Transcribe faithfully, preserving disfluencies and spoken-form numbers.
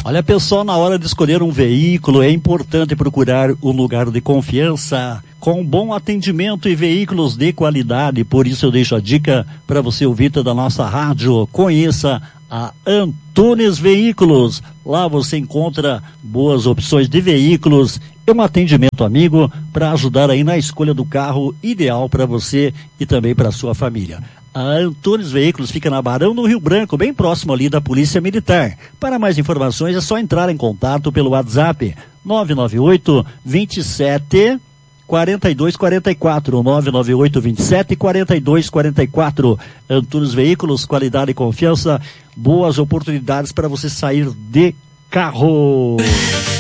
Olha, pessoal, na hora de escolher um veículo, é importante procurar um lugar de confiança, com bom atendimento e veículos de qualidade. Por isso eu deixo a dica para você ouvir da nossa rádio. Conheça a Antunes Veículos. Lá você encontra boas opções de veículos e um atendimento amigo para ajudar aí na escolha do carro ideal para você e também para a sua família. A Antunes Veículos fica na Barão do Rio Branco, bem próximo ali da Polícia Militar. Para mais informações é só entrar em contato pelo WhatsApp nove nove oito, vinte e sete, quarenta e dois quarenta e quatro, nove nove oito, vinte e sete, quarenta e dois quarenta e quatro. Antunes Veículos, qualidade e confiança, boas oportunidades para você sair de carro.